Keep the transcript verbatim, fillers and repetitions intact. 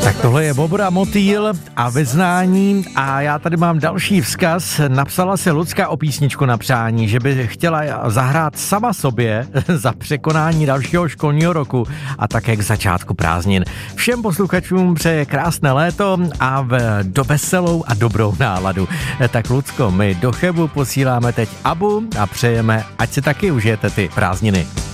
Tak tohle je Bobra Motýl a vyznání a já tady mám další vzkaz. Napsala se Lucka o písničku na přání, že by chtěla zahrát sama sobě za překonání dalšího školního roku a také k začátku prázdnin. Všem posluchačům přeje krásné léto a v, do veselou a dobrou náladu. Tak Lucko, my do Chebu posíláme teď Abu a přejeme, ať si taky užijete ty prázdniny.